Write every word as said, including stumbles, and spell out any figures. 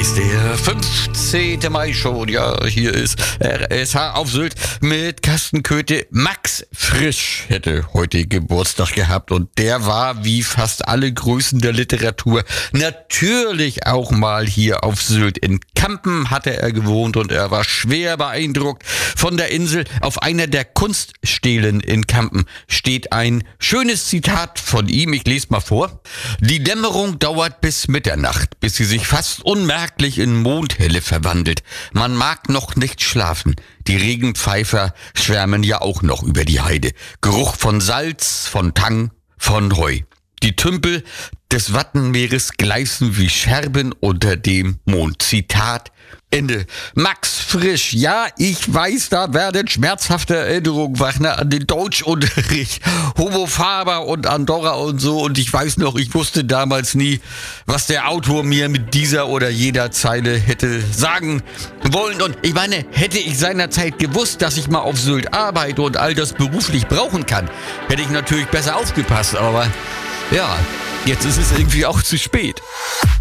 ist der fünfzehnte Mai schon. Ja, hier ist R S H auf Sylt mit Carsten Köthe. Max Frisch hätte heute Geburtstag gehabt und der war wie fast alle Größen der Literatur natürlich auch mal hier auf Sylt. In Kampen hatte er gewohnt und er war schwer beeindruckt von der Insel. Auf einer der Kunststelen in Kampen steht ein schönes Zitat von ihm. Ich lese mal vor. Die Dämmerung dauert bis Mitternacht, bis sie sich fast unmerklich in Mondhelle verwandelt. Man mag noch nicht schlafen. Die Regenpfeifer schwärmen ja auch noch über die Heide. Geruch von Salz, von Tang, von Heu. Die Tümpel des Wattenmeeres gleißen wie Scherben unter dem Mond. Zitat Ende. Max Frisch, ja, ich weiß, da werden schmerzhafte Erinnerungen wach an den Deutschunterricht, Homo Faber und Andorra und so. Und ich weiß noch, ich wusste damals nie, was der Autor mir mit dieser oder jeder Zeile hätte sagen wollen. Und ich meine, hätte ich seinerzeit gewusst, dass ich mal auf Sylt arbeite und all das beruflich brauchen kann, hätte ich natürlich besser aufgepasst. Aber ja, jetzt ist es irgendwie auch zu spät.